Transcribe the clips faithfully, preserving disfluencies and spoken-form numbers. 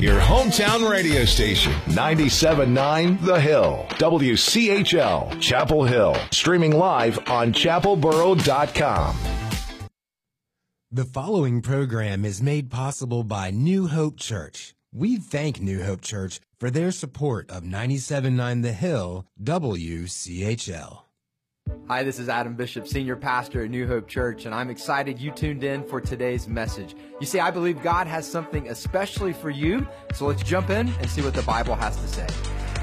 Your hometown radio station, ninety-seven point nine The Hill, W C H L, Chapel Hill, streaming live on chapel borough dot com. The following program is made possible by New Hope Church. We thank New Hope Church for their support of ninety-seven point nine The Hill, W C H L. Hi, this is Adam Bishop, Senior Pastor at New Hope Church, and I'm excited you tuned in for today's message. You see, I believe God has something especially for you, so let's jump in and see what the Bible has to say.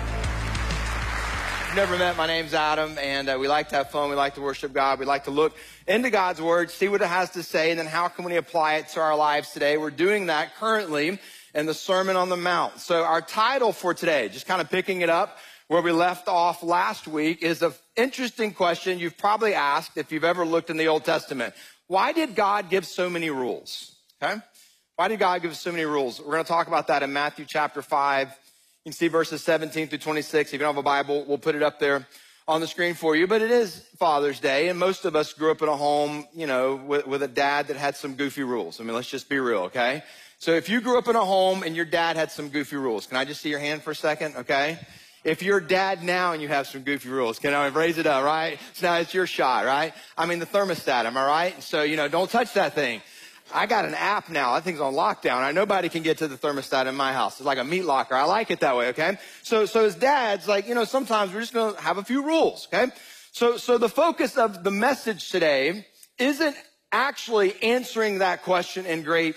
If you've never met, my name's Adam, and uh, we like to have fun, we like to worship God, we like to look into God's Word, see what it has to say, and then how can we apply it to our lives today. We're doing that currently in the Sermon on the Mount. So our title for today, just kind of picking it up where we left off last week, is an interesting question you've probably asked if you've ever looked in the Old Testament. Why did God give so many rules? Okay? Why did God give so many rules? We're going to talk about that in Matthew chapter five. You can see verses seventeen through twenty-six. If you don't have a Bible, we'll put it up there on the screen for you. But it is Father's Day, and most of us grew up in a home, you know, with, with a dad that had some goofy rules. I mean, let's just be real, okay? So if you grew up in a home and your dad had some goofy rules, can I just see your hand for a second, okay? If you're dad now and you have some goofy rules, can I raise it up, right? So now it's your shot, right? I mean, the thermostat, am I right? So, you know, don't touch that thing. I got an app now. That thing's on lockdown. I, nobody can get to the thermostat in my house. It's like a meat locker. I like it that way, okay? So, so as dads, like, you know, sometimes we're just going to have a few rules, okay? So, so the focus of the message today isn't actually answering that question in great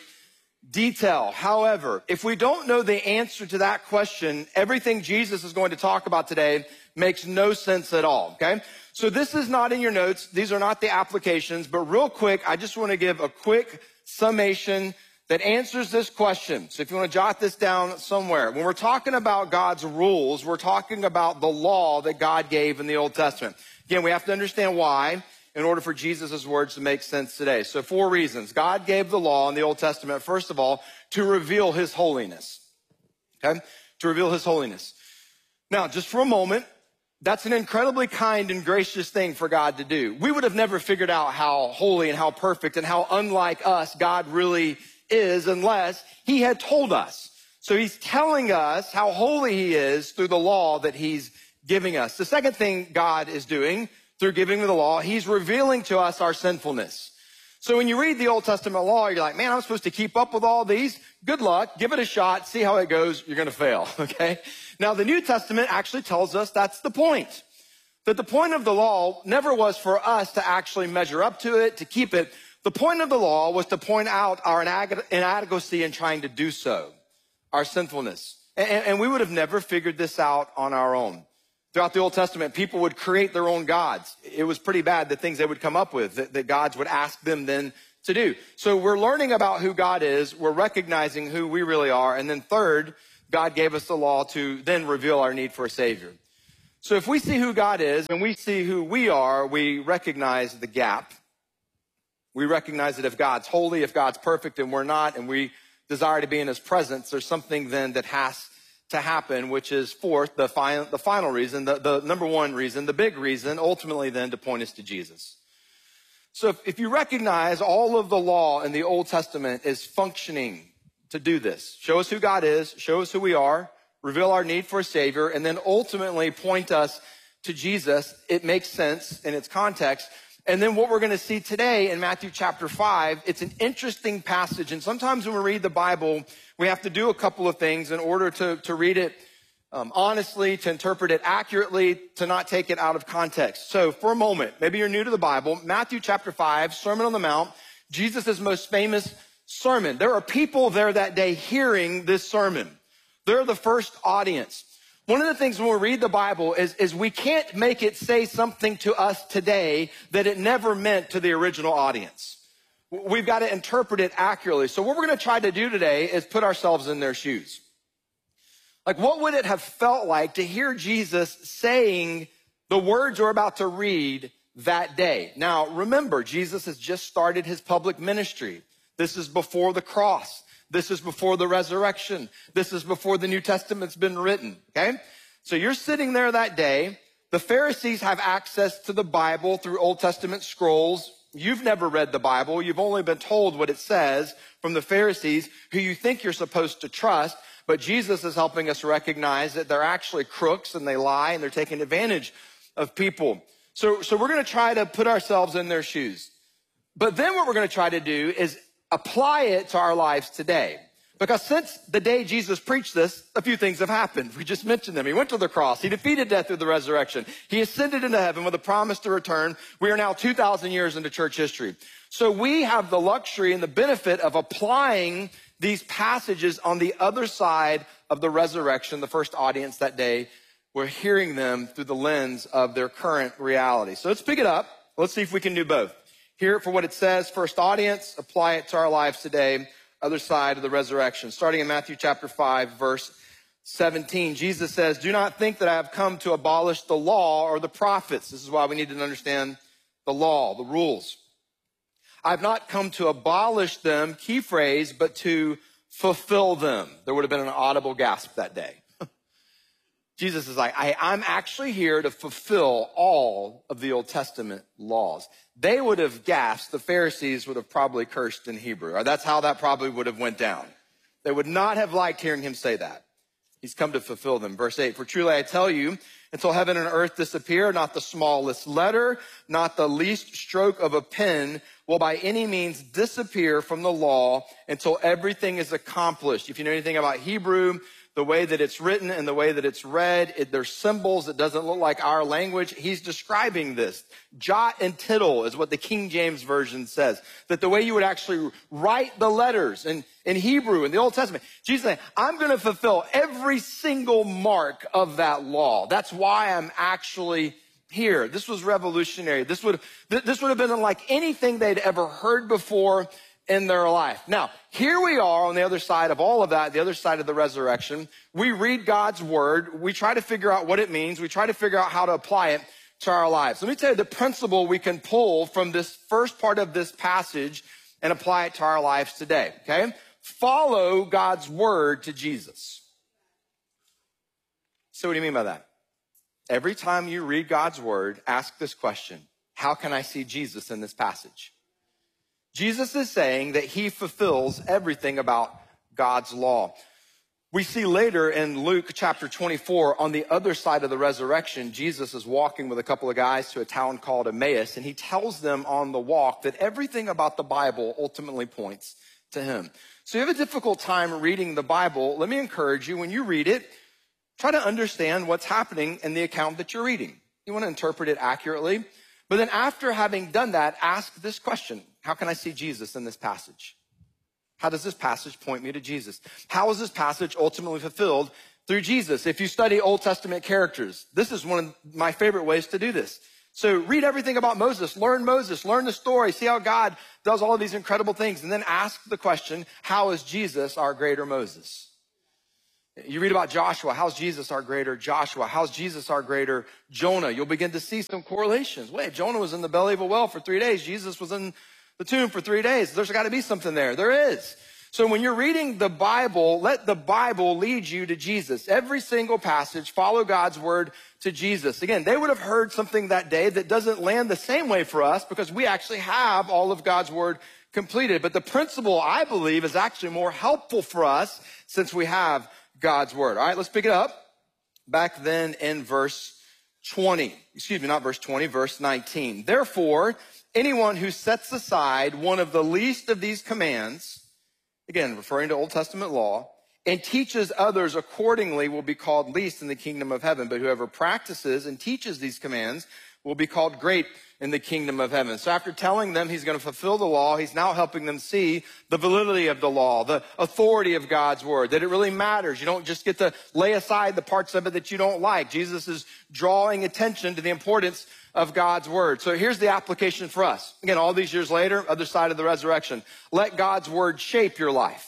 detail. However, if we don't know the answer to that question, everything Jesus is going to talk about today makes no sense at all, okay? So this is not in your notes. These are not the applications, but real quick, I just want to give a quick summation that answers this question. So if you want to jot this down somewhere, when we're talking about God's rules, we're talking about the law that God gave in the Old Testament. Again, we have to understand why in order for Jesus' words to make sense today. So four reasons. God gave the law in the Old Testament, first of all, to reveal his holiness. Okay? To reveal his holiness. Now, just for a moment, that's an incredibly kind and gracious thing for God to do. We would have never figured out how holy and how perfect and how unlike us God really is unless he had told us. So he's telling us how holy he is through the law that he's giving us. The second thing God is doing through giving the law, he's revealing to us our sinfulness. So when you read the Old Testament law, you're like, man, I'm supposed to keep up with all these. Good luck. Give it a shot. See how it goes. You're going to fail. Okay. Now the New Testament actually tells us that's the point. That the point of the law never was for us to actually measure up to it, to keep it. The point of the law was to point out our inadequacy in trying to do so, our sinfulness. And, and we would have never figured this out on our own. Throughout the Old Testament, people would create their own gods. It was pretty bad, the things they would come up with, that, that gods would ask them then to do. So we're learning about who God is. We're recognizing who we really are. And then third, God gave us the law to then reveal our need for a Savior. So if we see who God is and we see who we are, we recognize the gap. We recognize that if God's holy, if God's perfect, and we're not, and we desire to be in his presence, there's something then that has to happen, which is fourth, the final, the final reason, the, the number one reason, the big reason, ultimately then to point us to Jesus. So if, if you recognize all of the law in the Old Testament is functioning to do this, show us who God is, show us who we are, reveal our need for a Savior, and then ultimately point us to Jesus, it makes sense in its context. And then what we're going to see today in Matthew chapter five, it's an interesting passage. And sometimes when we read the Bible, we have to do a couple of things in order to, to read it um, honestly, to interpret it accurately, to not take it out of context. So for a moment, maybe you're new to the Bible, Matthew chapter five, Sermon on the Mount, Jesus' most famous sermon. There are people there that day hearing this sermon. They're the first audience. One of the things when we read the Bible is, is we can't make it say something to us today that it never meant to the original audience. We've got to interpret it accurately. So what we're going to try to do today is put ourselves in their shoes. Like, what would it have felt like to hear Jesus saying the words we're about to read that day? Now, remember, Jesus has just started his public ministry. This is before the cross. This is before the resurrection. This is before the New Testament's been written, okay? So you're sitting there that day. The Pharisees have access to the Bible through Old Testament scrolls. You've never read the Bible. You've only been told what it says from the Pharisees, who you think you're supposed to trust. But Jesus is helping us recognize that they're actually crooks and they lie and they're taking advantage of people. So, so we're going to try to put ourselves in their shoes. But then what we're going to try to do is apply it to our lives today. Because since the day Jesus preached this, a few things have happened. We just mentioned them. He went to the cross. He defeated death through the resurrection. He ascended into heaven with a promise to return. We are now two thousand years into church history. So we have the luxury and the benefit of applying these passages on the other side of the resurrection. The first audience that day, we're hearing them through the lens of their current reality. So let's pick it up. Let's see if we can do both. Hear it for what it says, first audience, apply it to our lives today, other side of the resurrection. Starting in Matthew chapter five, verse seventeen, Jesus says, do not think that I have come to abolish the law or the prophets. This is why we need to understand the law, the rules. I've not come to abolish them, key phrase, but to fulfill them. There would have been an audible gasp that day. Jesus is like, I, I'm actually here to fulfill all of the Old Testament laws. They would have gasped. The Pharisees would have probably cursed in Hebrew. Or that's how that probably would have went down. They would not have liked hearing him say that. He's come to fulfill them. Verse eight, for truly I tell you, until heaven and earth disappear, not the smallest letter, not the least stroke of a pen will by any means disappear from the law until everything is accomplished. If you know anything about Hebrew, the way that it's written and the way that it's read, it, there's symbols. It doesn't look like our language. He's describing this. Jot and tittle is what the King James Version says. That the way you would actually write the letters in, in Hebrew in the Old Testament. Jesus saying, I'm going to fulfill every single mark of that law. That's why I'm actually here. This was revolutionary. This would, this would have been unlike anything they'd ever heard before in their life. Now, here we are on the other side of all of that, the other side of the resurrection. We read God's word. We try to figure out what it means. We try to figure out how to apply it to our lives. Let me tell you the principle we can pull from this first part of this passage and apply it to our lives today, okay? Follow God's word to Jesus. So what do you mean by that? Every time you read God's word, ask this question: how can I see Jesus in this passage? Jesus is saying that he fulfills everything about God's law. We see later in Luke chapter twenty-four, on the other side of the resurrection, Jesus is walking with a couple of guys to a town called Emmaus, and he tells them on the walk that everything about the Bible ultimately points to him. So you have a difficult time reading the Bible. Let me encourage you, when you read it, try to understand what's happening in the account that you're reading. You want to interpret it accurately. But then after having done that, ask this question: how can I see Jesus in this passage? How does this passage point me to Jesus? How is this passage ultimately fulfilled through Jesus? If you study Old Testament characters, this is one of my favorite ways to do this. So read everything about Moses, learn Moses, learn the story, see how God does all of these incredible things, and then ask the question, how is Jesus our greater Moses? You read about Joshua. How's Jesus our greater Joshua? How's Jesus our greater Jonah? You'll begin to see some correlations. Wait, Jonah was in the belly of a whale for three days. Jesus was in the tomb for three days. There's got to be something there. There is. So when you're reading the Bible, let the Bible lead you to Jesus. Every single passage, follow God's word to Jesus. Again, they would have heard something that day that doesn't land the same way for us because we actually have all of God's word completed. But the principle, I believe, is actually more helpful for us since we have God's word. All right, let's pick it up. Back then in verse twenty, excuse me, not verse twenty, verse nineteen. Therefore, anyone who sets aside one of the least of these commands, again, referring to Old Testament law, and teaches others accordingly will be called least in the kingdom of heaven. But whoever practices and teaches these commands will be called great in the kingdom of heaven. So after telling them he's going to fulfill the law, he's now helping them see the validity of the law, the authority of God's word, that it really matters. You don't just get to lay aside the parts of it that you don't like. Jesus is drawing attention to the importance of God's word. So here's the application for us. Again, all these years later, other side of the resurrection. Let God's word shape your life.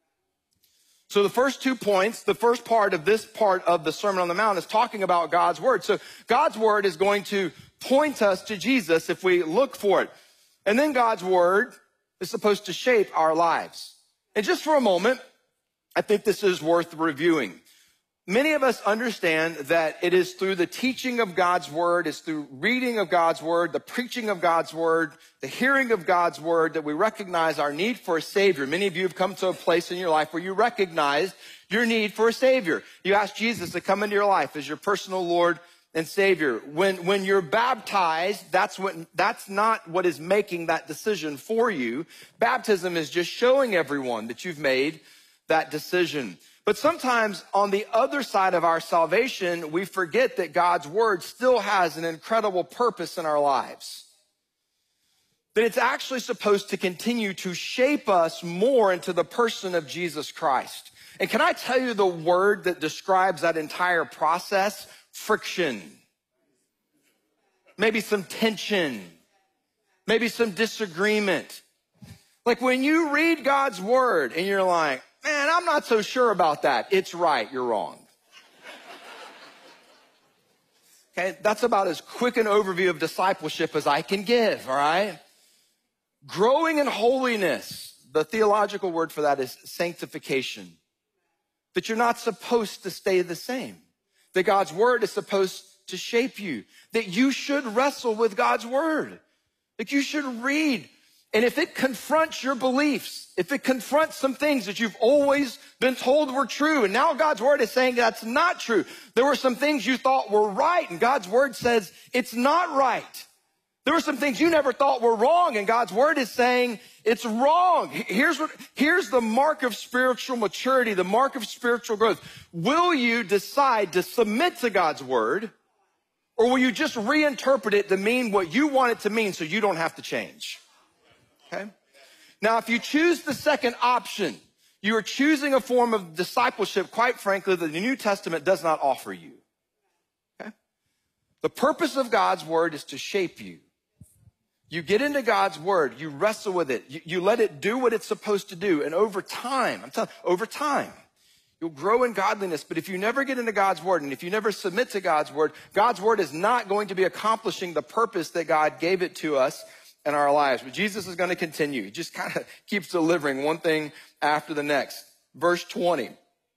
So the first two points, the first part of this part of the Sermon on the Mount is talking about God's word. So God's word is going to point us to Jesus if we look for it. And then God's word is supposed to shape our lives. And just for a moment, I think this is worth reviewing. Many of us understand that it is through the teaching of God's word, it's through reading of God's word, the preaching of God's word, the hearing of God's word that we recognize our need for a Savior. Many of you have come to a place in your life where you recognize your need for a Savior. You ask Jesus to come into your life as your personal Lord and Savior. When, when you're baptized, that's what, that's not what is making that decision for you. Baptism is just showing everyone that you've made that decision. But sometimes on the other side of our salvation, we forget that God's word still has an incredible purpose in our lives. That it's actually supposed to continue to shape us more into the person of Jesus Christ. And can I tell you the word that describes that entire process? Friction. Maybe some tension. Maybe some disagreement. Like when you read God's word and you're like, man, I'm not so sure about that. It's right, you're wrong. Okay, that's about as quick an overview of discipleship as I can give, all right? Growing in holiness, the theological word for that is sanctification. That you're not supposed to stay the same. That God's word is supposed to shape you. That you should wrestle with God's word. That you should read. And if it confronts your beliefs, if it confronts some things that you've always been told were true, and now God's word is saying that's not true. There were some things you thought were right, and God's word says it's not right. There were some things you never thought were wrong, and God's word is saying it's wrong. Here's what, here's the mark of spiritual maturity, the mark of spiritual growth. Will you decide to submit to God's word, or will you just reinterpret it to mean what you want it to mean so you don't have to change? Okay. Now, if you choose the second option, you are choosing a form of discipleship, quite frankly, that the New Testament does not offer you. Okay. The purpose of God's word is to shape you. You get into God's word, you wrestle with it, you, you let it do what it's supposed to do. And over time, I'm telling you, over time, you'll grow in godliness. But if you never get into God's word, and if you never submit to God's word, God's word is not going to be accomplishing the purpose that God gave it to us in our lives. But Jesus is going to continue. He just kind of keeps delivering one thing after the next. Verse twenty.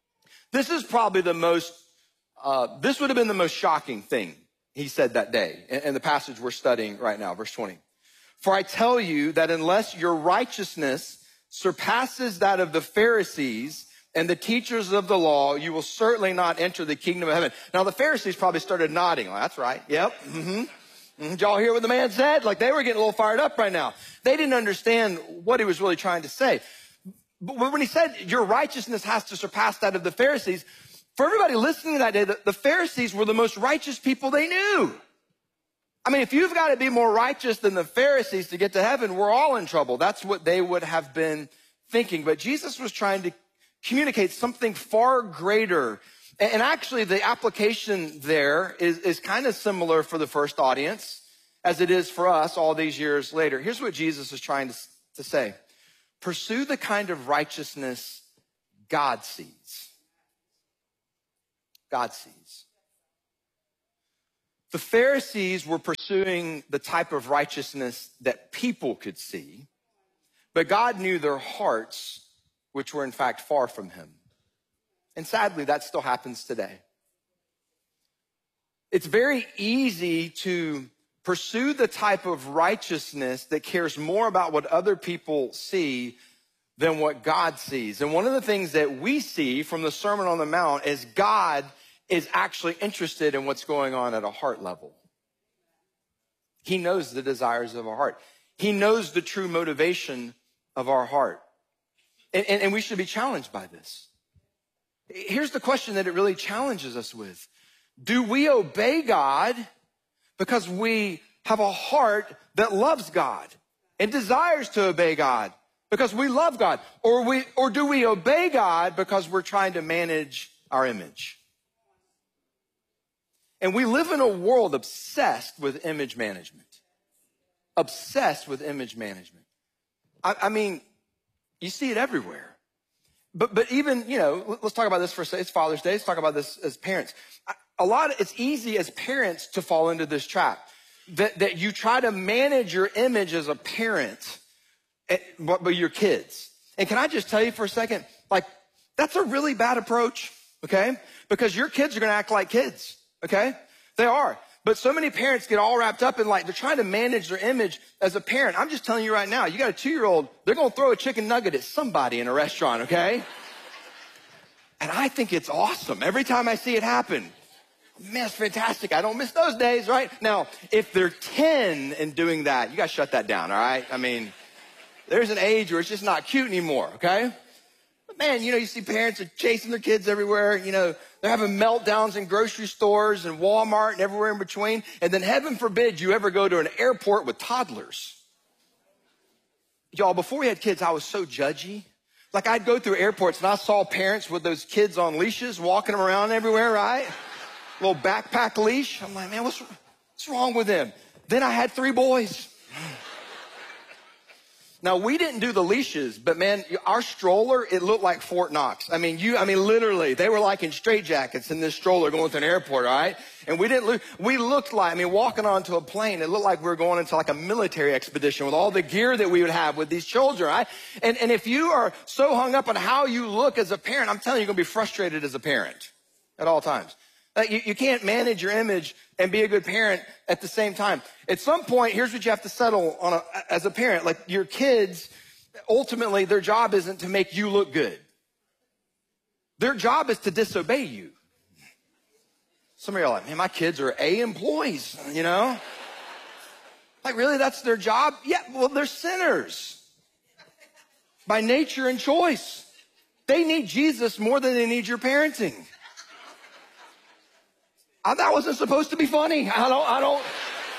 This is probably the most, uh, this would have been the most shocking thing he said that day in, in the passage we're studying right now, verse twenty. For I tell you that unless your righteousness surpasses that of the Pharisees and the teachers of the law, you will certainly not enter the kingdom of heaven. Now the Pharisees probably started nodding. Well, that's right. Yep. Mm-hmm. Did y'all hear what the man said? Like they were getting a little fired up right now. They didn't understand what he was really trying to say. But when he said your righteousness has to surpass that of the Pharisees, for everybody listening to that day, the, the Pharisees were the most righteous people they knew. I mean, if you've got to be more righteous than the Pharisees to get to heaven, we're all in trouble. That's what they would have been thinking. But Jesus was trying to communicate something far greater. And actually, the application there is, is kind of similar for the first audience as it is for us all these years later. Here's what Jesus is trying to, to say. Pursue the kind of righteousness God sees. God sees. The Pharisees were pursuing the type of righteousness that people could see, but God knew their hearts, which were in fact far from him. And sadly, that still happens today. It's very easy to pursue the type of righteousness that cares more about what other people see than what God sees. And one of the things that we see from the Sermon on the Mount is God is actually interested in what's going on at a heart level. He knows the desires of our heart. He knows the true motivation of our heart. And, and, and we should be challenged by this. Here's the question that it really challenges us with. Do we obey God because we have a heart that loves God and desires to obey God because we love God? Or we, or do we obey God because we're trying to manage our image? And we live in a world obsessed with image management. Obsessed with image management. I, I mean, you see it everywhere. But but even, you know, let's talk about this for a second. It's Father's Day. Let's talk about this as parents. A lot of, it's easy as parents to fall into this trap. That, that you try to manage your image as a parent, but, but your kids. And can I just tell you for a second, like, that's a really bad approach. okay? Because your kids are gonna act like kids, okay? They are. But so many parents get all wrapped up in like, they're trying to manage their image as a parent. I'm just telling you right now, you got a two-year-old, they're gonna throw a chicken nugget at somebody in a restaurant, okay? And I think it's awesome. Every time I see it happen, man, it's fantastic. I don't miss those days, right? Now, if they're ten and doing that, you gotta shut that down, all right? I mean, there's an age where it's just not cute anymore, okay? But man, you know, you see parents are chasing their kids everywhere. You know, they're having meltdowns in grocery stores and Walmart and everywhere in between. And then heaven forbid you ever go to an airport with toddlers. Y'all, before we had kids, I was so judgy. Like I'd go through airports and I saw parents with those kids on leashes walking them around everywhere, right? Little backpack leash. I'm like, man, what's, what's wrong with them? Then I had three boys. Now, we didn't do the leashes, but man, our stroller, it looked like Fort Knox. I mean, you, I mean, literally, they were like in straitjackets in this stroller going to an airport, all right? And we didn't look, we looked like, I mean, walking onto a plane, it looked like we were going into like a military expedition with all the gear that we would have with these children, right? And, and if you are so hung up on how you look as a parent, I'm telling you, you're going to be frustrated as a parent at all times. Like you, you can't manage your image and be a good parent at the same time. At some point, here's what you have to settle on a, as a parent. Like your kids, ultimately, their job isn't to make you look good. Their job is to disobey you. Some of you are like, man, my kids are A employees, you know? Like really, that's their job? Yeah, well, they're sinners by nature and choice. They need Jesus more than they need your parenting. I, that wasn't supposed to be funny. I don't, I don't,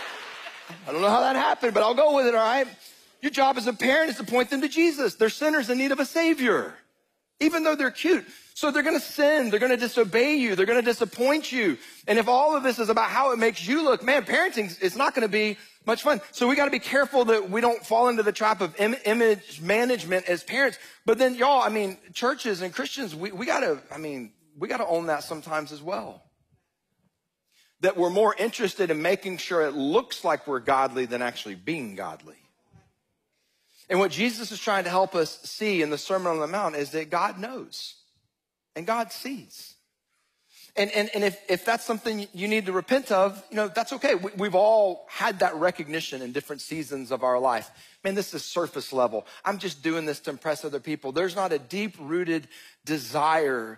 I don't know how that happened, but I'll go with it, all right? Your job as a parent is to point them to Jesus. They're sinners in need of a savior, even though they're cute. So they're going to sin. They're going to disobey you. They're going to disappoint you. And if all of this is about how it makes you look, man, parenting is not going to be much fun. So we got to be careful that we don't fall into the trap of im- image management as parents. But then y'all, I mean, churches and Christians, we, we got to, I mean, we got to own that sometimes as well. That we're more interested in making sure it looks like we're godly than actually being godly. And what Jesus is trying to help us see in the Sermon on the Mount is that God knows and God sees. And, and, and if, if that's something you need to repent of, you know, that's okay. We, we've all had that recognition in different seasons of our life. Man, this is surface level. I'm just doing this to impress other people. There's not a deep-rooted desire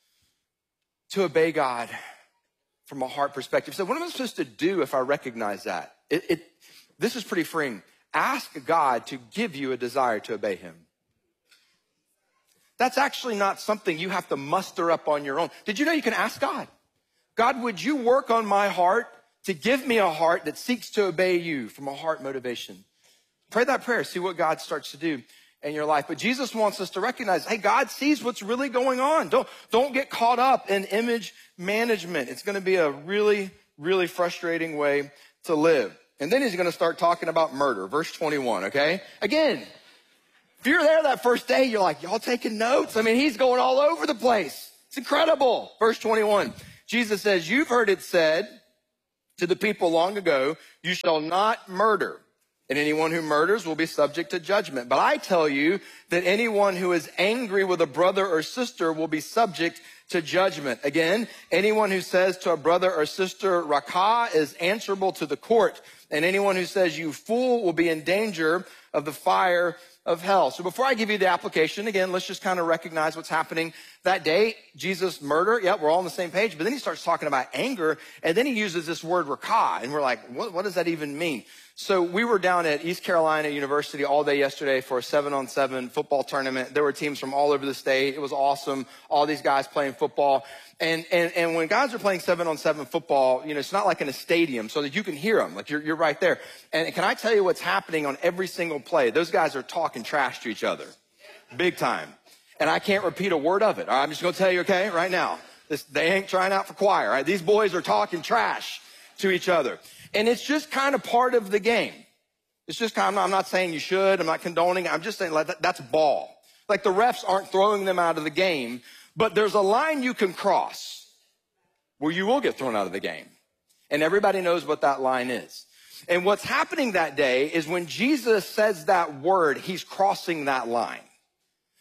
to obey God from a heart perspective. So what am I supposed to do if I recognize that? It, it, this is pretty freeing. Ask God to give you a desire to obey him. That's actually not something you have to muster up on your own. Did you know you can ask God? God, would you work on my heart to give me a heart that seeks to obey you from a heart motivation? Pray that prayer. See what God starts to do in your life. But Jesus wants us to recognize, hey, God sees what's really going on. Don't, don't get caught up in image management. It's going to be a really, really frustrating way to live. And then he's going to start talking about murder. Verse twenty-one, okay? Again, if you're there that first day, you're like, y'all taking notes? I mean, he's going all over the place. It's incredible. Verse twenty-one, Jesus says, you've heard it said to the people long ago, you shall not murder. And anyone who murders will be subject to judgment. But I tell you that anyone who is angry with a brother or sister will be subject to judgment. Again, anyone who says to a brother or sister, Rakah, is answerable to the court. And anyone who says, you fool, will be in danger of the fire of hell. So before I give you the application, again, let's just kind of recognize what's happening that day. Jesus murder, yeah, we're all on the same page. But then he starts talking about anger, and then he uses this word Rakah. And we're like, what, what does that even mean? So we were down at East Carolina University all day yesterday for a seven on seven football tournament. There were teams from all over the state. It was awesome. All these guys playing football. And, and, and when guys are playing seven on seven football, you know, it's not like in a stadium so that you can hear them. Like you're, you're right there. And can I tell you what's happening on every single play? Those guys are talking trash to each other. Big time. And I can't repeat a word of it. I'm just going to tell you, okay, right now. This, they ain't trying out for choir, right? These boys are talking trash to each other. And it's just kind of part of the game. It's just kind of, I'm not saying you should. I'm not condoning. I'm just saying like that, that's ball. Like the refs aren't throwing them out of the game, but there's a line you can cross where you will get thrown out of the game. And everybody knows what that line is. And what's happening that day is when Jesus says that word, he's crossing that line.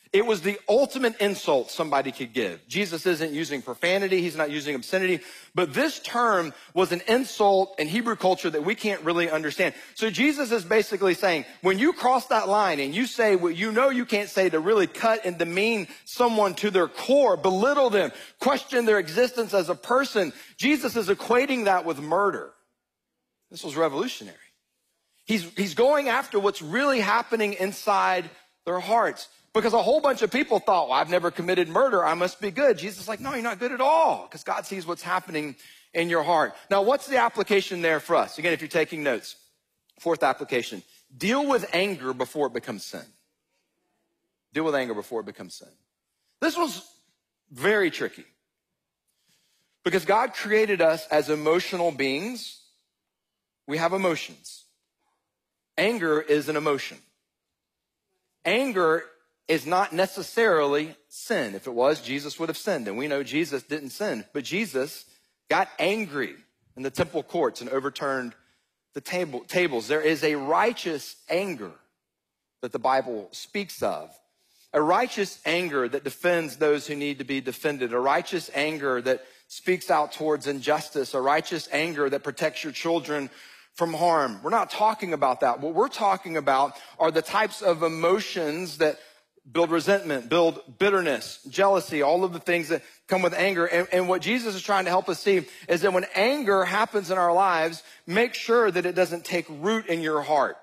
It was the ultimate insult somebody could give. Jesus isn't using profanity. He's not using obscenity. But this term was an insult in Hebrew culture that we can't really understand. So Jesus is basically saying, when you cross that line and you say what you know you can't say to really cut and demean someone to their core, belittle them, question their existence as a person, Jesus is equating that with murder. This was revolutionary. He's, he's going after what's really happening inside their hearts. Because a whole bunch of people thought, well, I've never committed murder, I must be good. Jesus is like, no, you're not good at all, because God sees what's happening in your heart. Now, what's the application there for us? Again, if you're taking notes, fourth application, deal with anger before it becomes sin. Deal with anger before it becomes sin. This was very tricky, because God created us as emotional beings. We have emotions. Anger is an emotion. Anger is not necessarily sin. If it was, Jesus would have sinned. And we know Jesus didn't sin. But Jesus got angry in the temple courts and overturned the table, tables. There is a righteous anger that the Bible speaks of. A righteous anger that defends those who need to be defended. A righteous anger that speaks out towards injustice. A righteous anger that protects your children from harm. We're not talking about that. What we're talking about are the types of emotions that build resentment, build bitterness, jealousy, all of the things that come with anger. And, and what Jesus is trying to help us see is that when anger happens in our lives, make sure that it doesn't take root in your heart.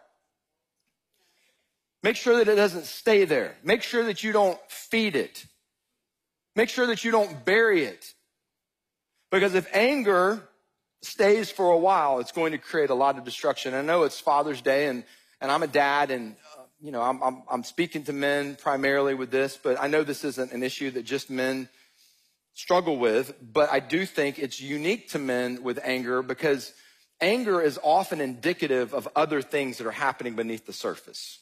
Make sure that it doesn't stay there. Make sure that you don't feed it. Make sure that you don't bury it. Because if anger stays for a while, it's going to create a lot of destruction. I know it's Father's Day, and, and I'm a dad, and you know, I'm, I'm, I'm speaking to men primarily with this, but I know this isn't an issue that just men struggle with, but I do think it's unique to men with anger, because anger is often indicative of other things that are happening beneath the surface.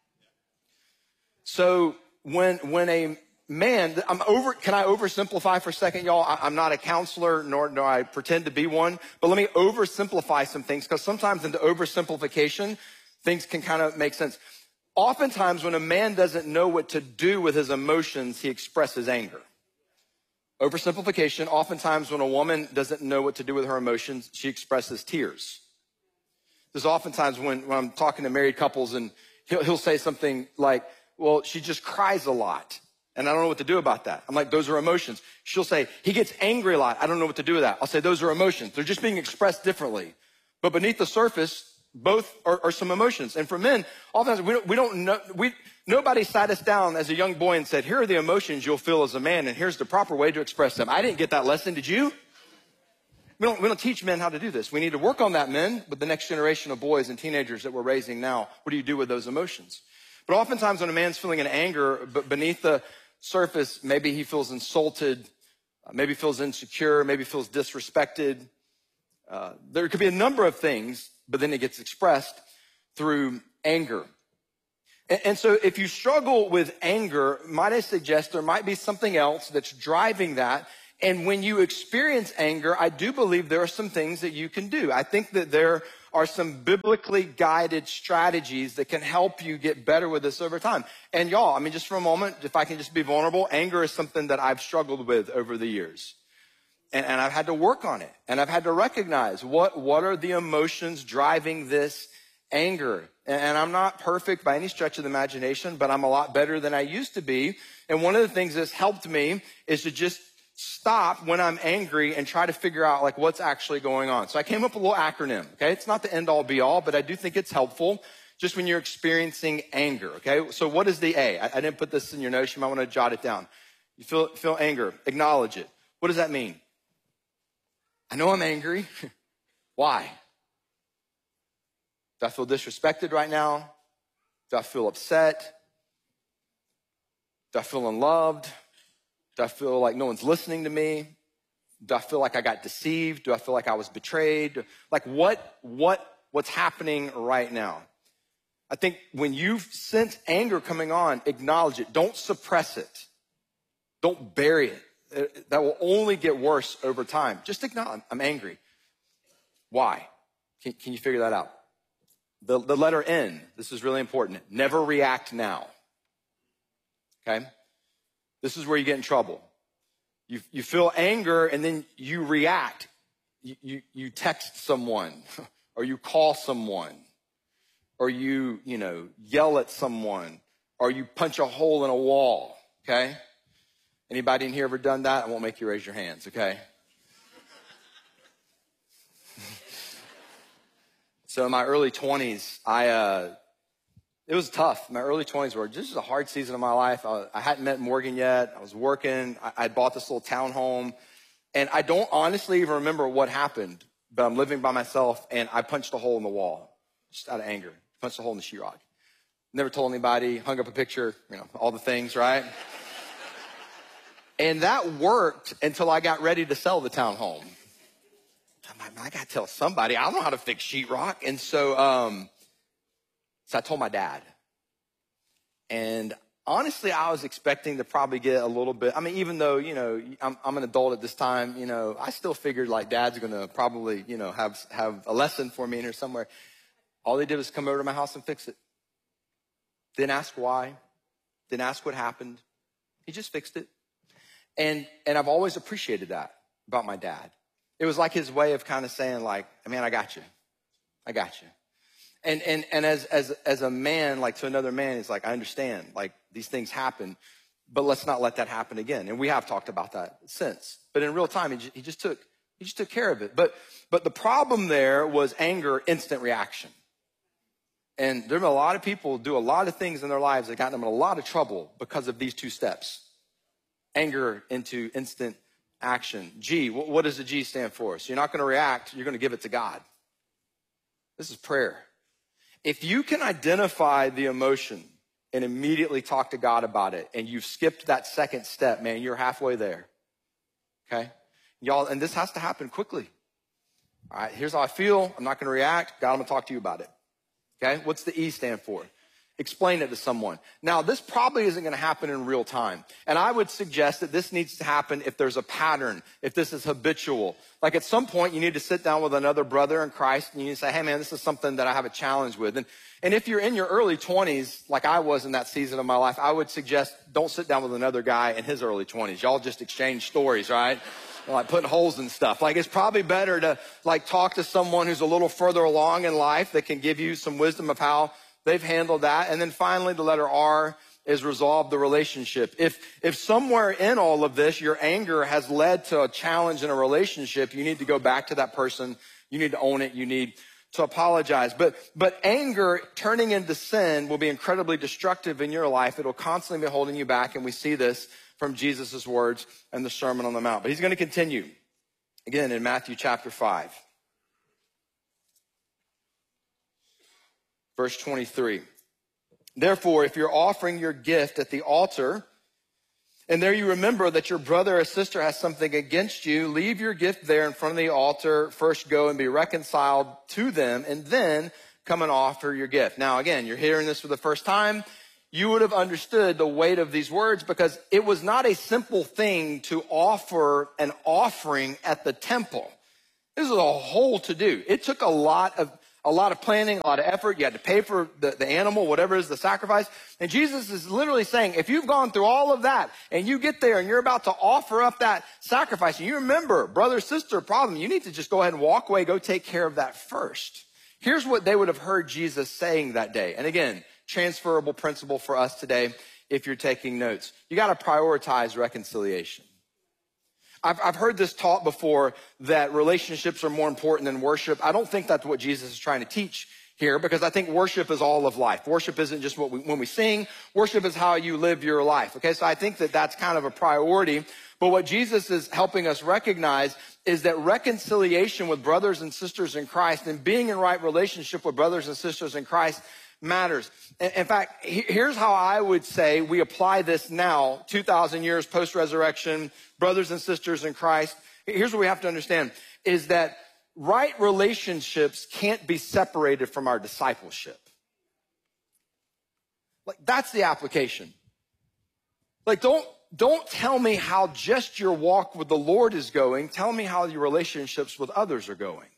So when, when a man, I'm over, can I oversimplify for a second, y'all? I, I'm not a counselor, nor do I pretend to be one, but let me oversimplify some things, because sometimes in the oversimplification, things can kind of make sense. Oftentimes, when a man doesn't know what to do with his emotions, he expresses anger. Oversimplification, oftentimes when a woman doesn't know what to do with her emotions, she expresses tears. There's oftentimes when, when I'm talking to married couples, and he'll, he'll say something like, well, she just cries a lot, and I don't know what to do about that. I'm like, those are emotions. She'll say, he gets angry a lot. I don't know what to do with that. I'll say, those are emotions. They're just being expressed differently. But beneath the surface, both are, are some emotions. And for men, oftentimes we don't, we don't know, we, nobody sat us down as a young boy and said, here are the emotions you'll feel as a man, and here's the proper way to express them. I didn't get that lesson, did you? We don't, we don't teach men how to do this. We need to work on that, men, but the next generation of boys and teenagers that we're raising now, what do you do with those emotions? But oftentimes when a man's feeling an anger, but beneath the surface, maybe he feels insulted, uh, maybe feels insecure, maybe feels disrespected. Uh, there could be a number of things, but then it gets expressed through anger. And, and so if you struggle with anger, might I suggest there might be something else that's driving that. And when you experience anger, I do believe there are some things that you can do. I think that there are some biblically guided strategies that can help you get better with this over time. And y'all, I mean, just for a moment, if I can just be vulnerable, anger is something that I've struggled with over the years. And, and I've had to work on it. And I've had to recognize what, what are the emotions driving this anger. And, and I'm not perfect by any stretch of the imagination, but I'm a lot better than I used to be. And one of the things that's helped me is to just stop when I'm angry and try to figure out like what's actually going on. So I came up with a little acronym, okay? It's not the end all be all, but I do think it's helpful just when you're experiencing anger, okay? So what is the A? I, I didn't put this in your notes. You might want to jot it down. You feel, feel anger, acknowledge it. What does that mean? I know I'm angry. Why? Do I feel disrespected right now? Do I feel upset? Do I feel unloved? Do I feel like no one's listening to me? Do I feel like I got deceived? Do I feel like I was betrayed? Like what, what, what's happening right now? I think when you sense anger coming on, acknowledge it. Don't suppress it. Don't bury it. That will only get worse over time. Just acknowledge, I'm angry. Why? Can, can you figure that out? The, the letter N, this is really important. Never react now. Okay? This is where you get in trouble. You, you feel anger and then you react. You, you, you text someone or you call someone or you, you know, yell at someone or you punch a hole in a wall, okay? Anybody in here ever done that? I won't make you raise your hands, okay? So in my early twenties, I, uh, it was tough. My early twenties were just a hard season of my life. I, I hadn't met Morgan yet. I was working. I, I bought this little townhome. And I don't honestly even remember what happened, but I'm living by myself and I punched a hole in the wall just out of anger. Punched a hole in the sheetrock. Never told anybody, hung up a picture, you know, all the things, right? And that worked until I got ready to sell the townhome. I'm like, I got to tell somebody. I don't know how to fix sheetrock. And so, um, so I told my dad. And honestly, I was expecting to probably get a little bit. I mean, even though, you know, I'm, I'm an adult at this time, you know, I still figured like dad's going to probably, you know, have, have a lesson for me in here somewhere. All they did was come over to my house and fix it. Didn't ask why. Didn't ask what happened. He just fixed it. And, and I've always appreciated that about my dad. It was like his way of kind of saying like, man, I got you. I got you. And, and, and as, as, as a man, like to another man, he's like, I understand, like these things happen, but let's not let that happen again. And we have talked about that since, but in real time, he just, he just took, he just took care of it. But, but the problem there was anger, instant reaction. And there have been a lot of people do a lot of things in their lives that got them in a lot of trouble because of these two steps. Anger into instant action. G, what does the G stand for? So you're not going to react, you're going to give it to God. This is prayer. If you can identify the emotion and immediately talk to God about it, and you've skipped that second step, man, you're halfway there. Okay? Y'all, and this has to happen quickly. All right, here's how I feel. I'm not going to react. God, I'm going to talk to you about it. Okay? What's the E stand for? Explain it to someone. Now, this probably isn't going to happen in real time. And I would suggest that this needs to happen if there's a pattern, if this is habitual. Like at some point, you need to sit down with another brother in Christ and you need to say, hey man, this is something that I have a challenge with. And, and if you're in your early twenties, like I was in that season of my life, I would suggest don't sit down with another guy in his early twenties. Y'all just exchange stories, right? Like putting holes in stuff. Like it's probably better to like talk to someone who's a little further along in life that can give you some wisdom of how they've handled that. And then finally, the letter R is resolve the relationship. If, if somewhere in all of this, your anger has led to a challenge in a relationship, you need to go back to that person. You need to own it. You need to apologize. But, but anger turning into sin will be incredibly destructive in your life. It'll constantly be holding you back. And we see this from Jesus' words in the Sermon on the Mount. But he's going to continue again in Matthew chapter five. Verse twenty-three, therefore, if you're offering your gift at the altar, and there you remember that your brother or sister has something against you, leave your gift there in front of the altar. First go and be reconciled to them, and then come and offer your gift. Now, again, you're hearing this for the first time. You would have understood the weight of these words because it was not a simple thing to offer an offering at the temple. This is a whole to-do. It took a lot of A lot of planning, a lot of effort. You had to pay for the, the animal, whatever is the sacrifice. And Jesus is literally saying, if you've gone through all of that and you get there and you're about to offer up that sacrifice, and you remember, brother, sister, problem, you need to just go ahead and walk away, go take care of that first. Here's what they would have heard Jesus saying that day. And again, transferable principle for us today if you're taking notes. You got to prioritize reconciliation. I've, I've heard this taught before that relationships are more important than worship. I don't think that's what Jesus is trying to teach here because I think worship is all of life. Worship isn't just what we, when we sing. Worship is how you live your life. Okay, so I think that that's kind of a priority. But what Jesus is helping us recognize is that reconciliation with brothers and sisters in Christ and being in right relationship with brothers and sisters in Christ matters. In fact, here's how I would say we apply this now, two thousand years post-resurrection, brothers and sisters in Christ. Here's what we have to understand, is that right relationships can't be separated from our discipleship. Like, that's the application. Like, don't, don't tell me how just your walk with the Lord is going. Tell me how your relationships with others are going.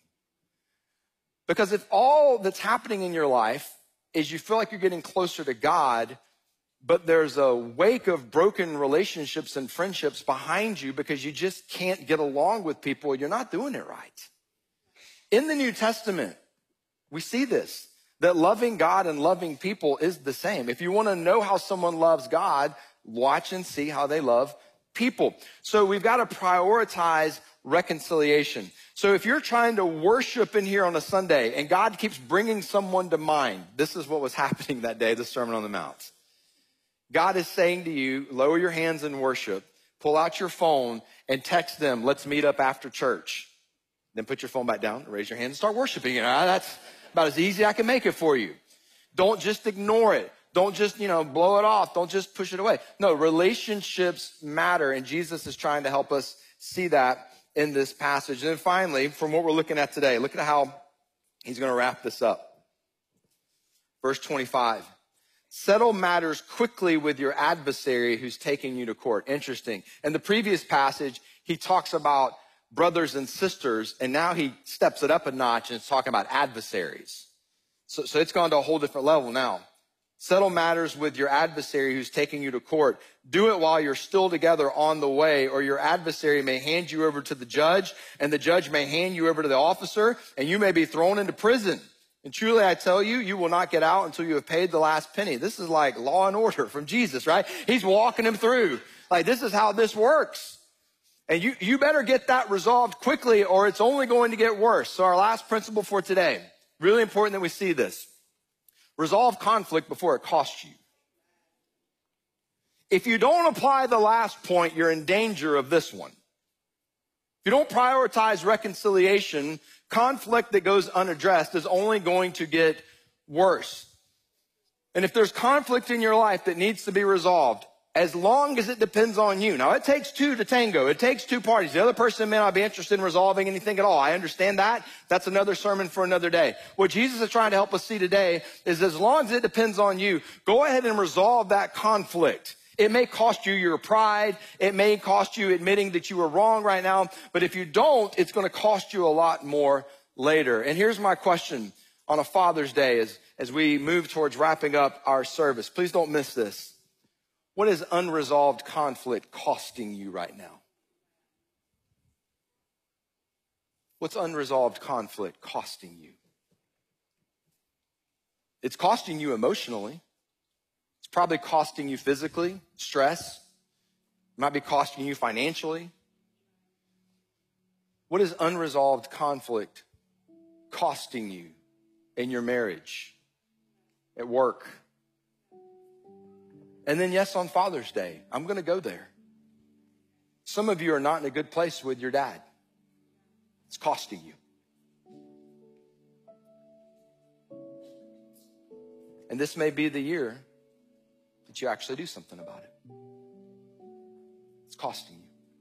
Because if all that's happening in your life is you feel like you're getting closer to God, but there's a wake of broken relationships and friendships behind you because you just can't get along with people. You're not doing it right. In the New Testament, we see this, that loving God and loving people is the same. If you want to know how someone loves God, watch and see how they love people. So we've got to prioritize reconciliation. So if you're trying to worship in here on a Sunday and God keeps bringing someone to mind, this is what was happening that day, the Sermon on the Mount. God is saying to you, lower your hands in worship, pull out your phone and text them, let's meet up after church. Then put your phone back down, raise your hand and start worshiping. You know, that's about as easy as I can make it for you. Don't just ignore it. Don't just, you know, blow it off. Don't just push it away. No, relationships matter, and Jesus is trying to help us see that in this passage. And then finally, from what we're looking at today, look at how he's going to wrap this up. Verse twenty-five. Settle matters quickly with your adversary who's taking you to court. Interesting. In the previous passage, he talks about brothers and sisters, and now he steps it up a notch and is talking about adversaries. So, so it's gone to a whole different level now. Settle matters with your adversary who's taking you to court. Do it while you're still together on the way, or your adversary may hand you over to the judge, and the judge may hand you over to the officer, and you may be thrown into prison. And truly, I tell you, you will not get out until you have paid the last penny. This is like law and order from Jesus, right? He's walking him through. Like, this is how this works. And you, you better get that resolved quickly, or it's only going to get worse. So our last principle for today, really important that we see this. Resolve conflict before it costs you. If you don't apply the last point, you're in danger of this one. If you don't prioritize reconciliation, conflict that goes unaddressed is only going to get worse. And if there's conflict in your life that needs to be resolved, as long as it depends on you. Now, it takes two to tango. It takes two parties. The other person may not be interested in resolving anything at all. I understand that. That's another sermon for another day. What Jesus is trying to help us see today is as long as it depends on you, go ahead and resolve that conflict. It may cost you your pride. It may cost you admitting that you were wrong right now. But if you don't, it's going to cost you a lot more later. And here's my question on a Father's Day as, as we move towards wrapping up our service. Please don't miss this. What is unresolved conflict costing you right now? What's unresolved conflict costing you? It's costing you emotionally. It's probably costing you physically, stress. It might be costing you financially. What is unresolved conflict costing you in your marriage, at work? And then, yes, on Father's Day, I'm going to go there. Some of you are not in a good place with your dad. It's costing you. And this may be the year that you actually do something about it. It's costing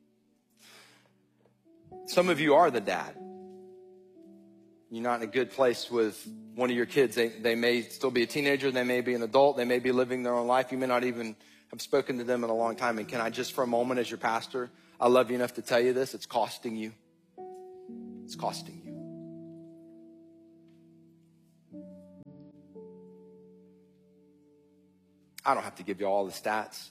you. Some of you are the dad. You're not in a good place with one of your kids. They, they may still be a teenager. They may be an adult. They may be living their own life. You may not even have spoken to them in a long time. And can I just for a moment as your pastor, I love you enough to tell you this. It's costing you. It's costing you. I don't have to give you all the stats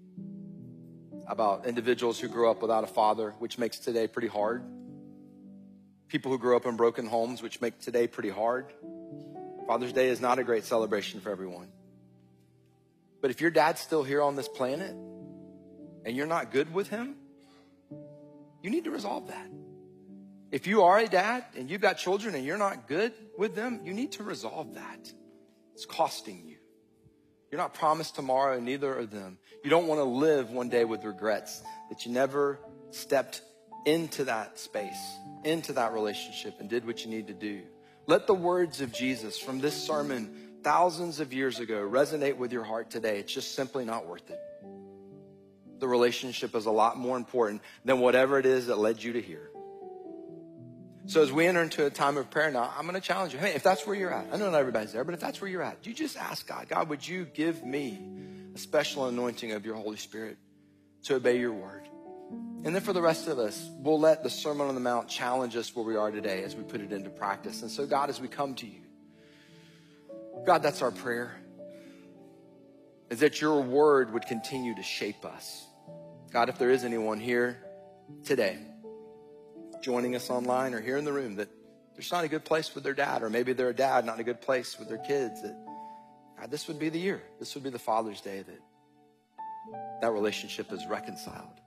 about individuals who grew up without a father, which makes today pretty hard. People who grew up in broken homes, which make today pretty hard. Father's Day is not a great celebration for everyone. But if your dad's still here on this planet and you're not good with him, you need to resolve that. If you are a dad and you've got children and you're not good with them, you need to resolve that. It's costing you. You're not promised tomorrow, and neither are them. You don't want to live one day with regrets that you never stepped into that space, into that relationship, and did what you need to do. Let the words of Jesus from this sermon thousands of years ago resonate with your heart today. It's just simply not worth it. The relationship is a lot more important than whatever it is that led you to here. So as we enter into a time of prayer now, I'm going to challenge you. Hey, if that's where you're at, I know not everybody's there, but if that's where you're at, you just ask God, God, would you give me a special anointing of your Holy Spirit to obey your word? And then for the rest of us, we'll let the Sermon on the Mount challenge us where we are today as we put it into practice. And so God, as we come to you, God, that's our prayer. is that your word would continue to shape us. God, if there is anyone here today, joining us online or here in the room, that there's not a good place with their dad, or maybe they're a dad not in a good place with their kids, that God, this would be the year. This would be the Father's Day that that relationship is reconciled.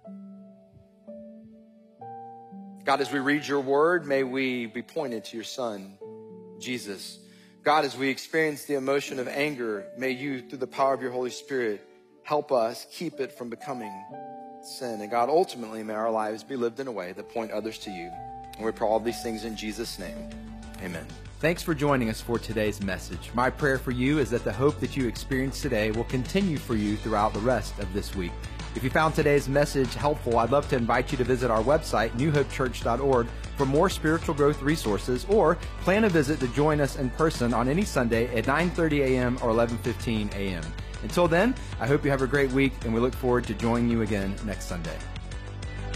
God, as we read your word, may we be pointed to your Son, Jesus. God, as we experience the emotion of anger, may you, through the power of your Holy Spirit, help us keep it from becoming sin. And God, ultimately, may our lives be lived in a way that point others to you. And we pray all these things in Jesus' name. Amen. Thanks for joining us for today's message. My prayer for you is that the hope that you experienced today will continue for you throughout the rest of this week. If you found today's message helpful, I'd love to invite you to visit our website, new hope church dot org, for more spiritual growth resources, or plan a visit to join us in person on any Sunday at nine thirty a.m. or eleven fifteen a.m. Until then, I hope you have a great week, and we look forward to joining you again next Sunday.